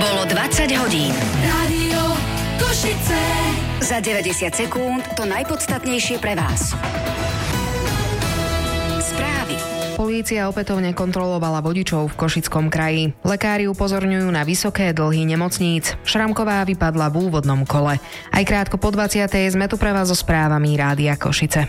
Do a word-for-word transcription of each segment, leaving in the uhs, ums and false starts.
Bolo dvadsať hodín. Rádio Košice. Za deväťdesiat sekúnd to najpodstatnejšie pre vás. Správy. Polícia opätovne kontrolovala vodičov v Košickom kraji. Lekári upozorňujú na vysoké dlhy nemocníc. Šramková vypadla v úvodnom kole. Aj krátko po dvadsiatej sme tu pre vás so správami Rádia Košice.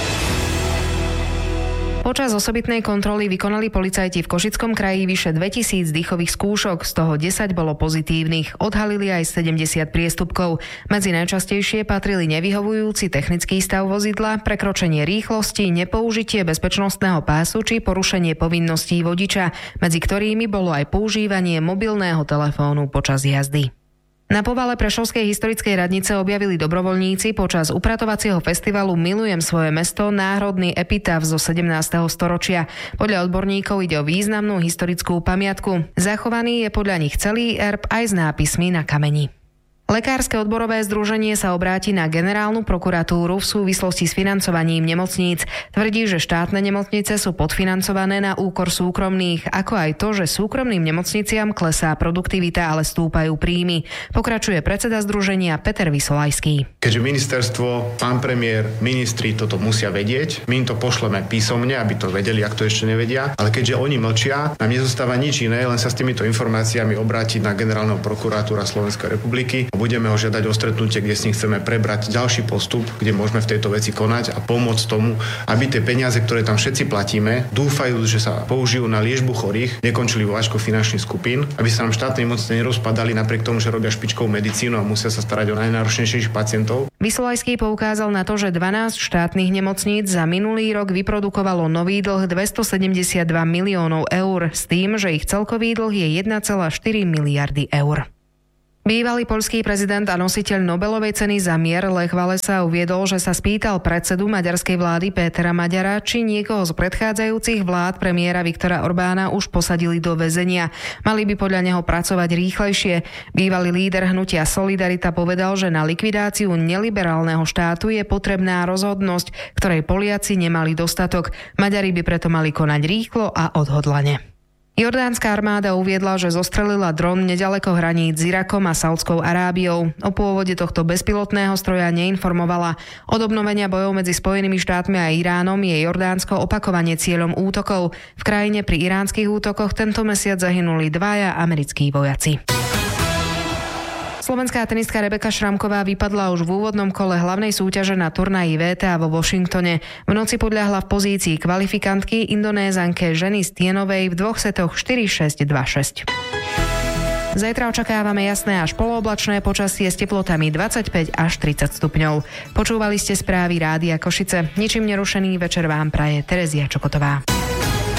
Počas osobitnej kontroly vykonali policajti v Košickom kraji vyše dvetisíc dýchových skúšok, z toho desať bolo pozitívnych. Odhalili aj sedemdesiat priestupkov. Medzi najčastejšie patrili nevyhovujúci technický stav vozidla, prekročenie rýchlosti, nepoužitie bezpečnostného pásu či porušenie povinností vodiča, medzi ktorými bolo aj používanie mobilného telefónu počas jazdy. Na povale Prešovskej historickej radnice objavili dobrovoľníci počas upratovacieho festivalu Milujem svoje mesto národný epitaf zo sedemnásteho storočia. Podľa odborníkov ide o významnú historickú pamiatku. Zachovaný je podľa nich celý erb aj s nápismi na kameni. Lekárske odborové združenie sa obráti na generálnu prokuratúru v súvislosti s financovaním nemocníc. Tvrdí, že štátne nemocnice sú podfinancované na úkor súkromných, ako aj to, že súkromným nemocniciam klesá produktivita, ale stúpajú príjmy. Pokračuje predseda združenia Peter Vysolajský. Keďže ministerstvo, pán premiér, ministri toto musia vedieť, my im to pošleme písomne, aby to vedeli, ak to ešte nevedia, ale keďže oni mlčia, nám nezostáva nič iné, len sa s týmito informáciami obrátiť na generálneho prokurátora Slovenskej republiky. Budeme ho žiadať o stretnutie, kde s ním chceme prebrať ďalší postup, kde môžeme v tejto veci konať a pomôcť tomu, aby tie peniaze, ktoré tam všetci platíme, dúfajú, že sa použijú na liečbu chorých, nekončili vo vážkoch finančných skupín, aby sa nám štátne nemocnice nerozpadali napriek tomu, že robia špičkovú medicínu a musia sa starať o najnáročnejších pacientov. Vysolajský poukázal na to, že dvanásť štátnych nemocníc za minulý rok vyprodukovalo nový dlh dvestosedemdesiatdva miliónov eur s tým, že ich celkový dlh je jeden celá štyri miliardy eur. Bývalý poľský prezident a nositeľ Nobelovej ceny za mier Lech Walesa uviedol, že sa spýtal predsedu maďarskej vlády Pétera Maďara, či niekoho z predchádzajúcich vlád premiéra Viktora Orbána už posadili do väzenia. Mali by podľa neho pracovať rýchlejšie. Bývalý líder hnutia Solidarita povedal, že na likvidáciu neliberálneho štátu je potrebná rozhodnosť, ktorej Poliaci nemali dostatok. Maďari by preto mali konať rýchlo a odhodlane. Jordánska armáda uviedla, že zostrelila dron neďaleko hraníc s Irakom a Saudskou Arábiou. O pôvode tohto bezpilotného stroja neinformovala. Od obnovenia bojov medzi Spojenými štátmi a Iránom je Jordánsko opakovane cieľom útokov. V krajine pri iránskych útokoch tento mesiac zahynuli dvaja americkí vojaci. Slovenská tenistka Rebeka Šramková vypadla už v úvodnom kole hlavnej súťaže na turnaji vé té á vo Washingtone. V noci podľahla v pozícii kvalifikantky Indonézanke Ženy Stienovej v dvoch setoch štyri šesť dva šesť. Zajtra očakávame jasné až polooblačné počasie s teplotami dvadsaťpäť až tridsať stupňov. Počúvali ste správy Rádia Košice. Ničím nerušený večer vám praje Terezia Čokotová.